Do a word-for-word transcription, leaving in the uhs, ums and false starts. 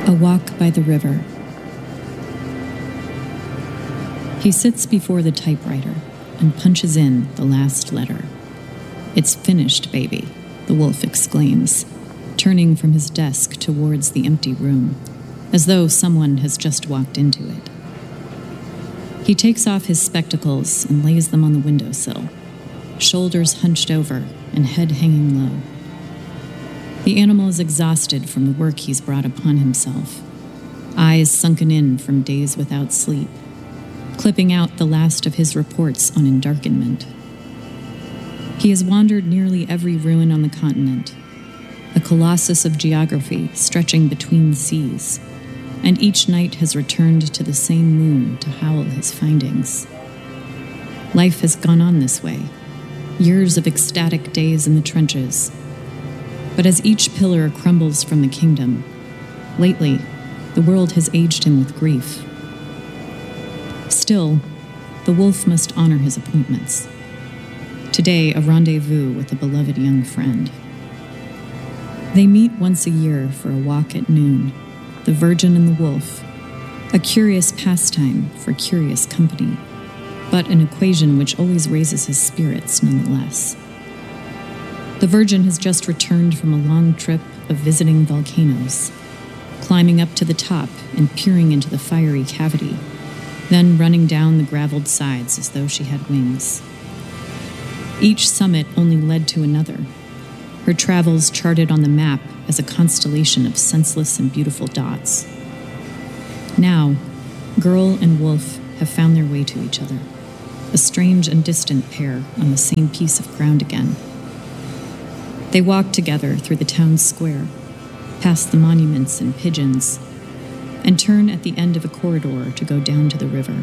A walk by the river. He sits before the typewriter and punches in the last letter. "It's finished, baby," the wolf exclaims, turning from his desk towards the empty room, as though someone has just walked into it. He takes off his spectacles and lays them on the windowsill, shoulders hunched over and head hanging low. The animal is exhausted from the work he's brought upon himself, eyes sunken in from days without sleep, clipping out the last of his reports on endarkenment. He has wandered nearly every ruin on the continent, a colossus of geography stretching between seas, and each night has returned to the same moon to howl his findings. Life has gone on this way, years of ecstatic days in the trenches. But as each pillar crumbles from the kingdom, lately, the world has aged him with grief. Still, the wolf must honor his appointments. Today, a rendezvous with a beloved young friend. They meet once a year for a walk at noon, the virgin and the wolf, a curious pastime for curious company, but an equation which always raises his spirits nonetheless. The virgin has just returned from a long trip of visiting volcanoes, climbing up to the top and peering into the fiery cavity, then running down the graveled sides as though she had wings. Each summit only led to another, her travels charted on the map as a constellation of senseless and beautiful dots. Now, girl and wolf have found their way to each other, a strange and distant pair on the same piece of ground again. They walk together through the town square, past the monuments and pigeons, and turn at the end of a corridor to go down to the river.